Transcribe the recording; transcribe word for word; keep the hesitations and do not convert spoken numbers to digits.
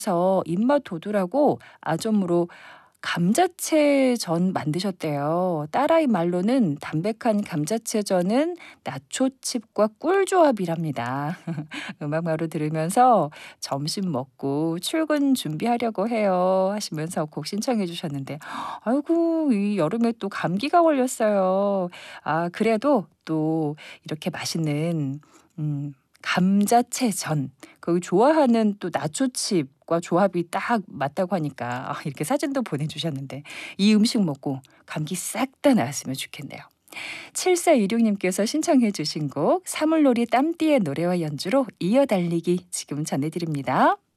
서 입맛 돋으라고 아점으로 감자채전 만드셨대요. 딸아이 말로는 담백한 감자채전은 나초칩과 꿀 조합이랍니다. 음악마로 들으면서 점심 먹고 출근 준비하려고 해요 하시면서 곡 신청해 주셨는데 아이고 이 여름에 또 감기가 걸렸어요. 아 그래도 또 이렇게 맛있는 음 감자채전 그 좋아하는 또 나초칩과 조합이 딱 맞다고 하니까 아 이렇게 사진도 보내주셨는데 이 음식 먹고 감기 싹 다 나았으면 좋겠네요. 칠사이육 님께서 신청해 주신 곡 사물놀이 땀띠의 노래와 연주로 이어달리기 지금 전해드립니다.